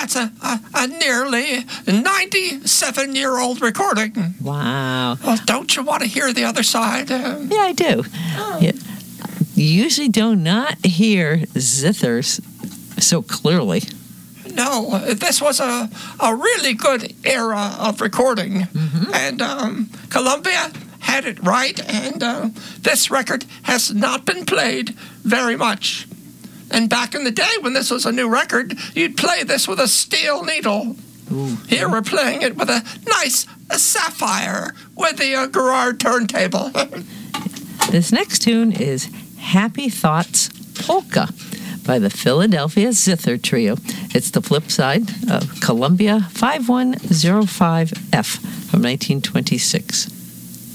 That's a nearly 97-year-old recording. Wow. Well, don't you want to hear the other side? Yeah, I do. Yeah. You usually do not hear zithers so clearly. No, this was a really good era of recording. And Columbia had it right, and this record has not been played very much. And back in the day when this was a new record, you'd play this with a steel needle. Ooh. Here we're playing it with a nice sapphire with the Garrard turntable. This next tune is Happy Thoughts Polka by the Philadelphia Zither Trio. It's the flip side of Columbia 5105F from 1926.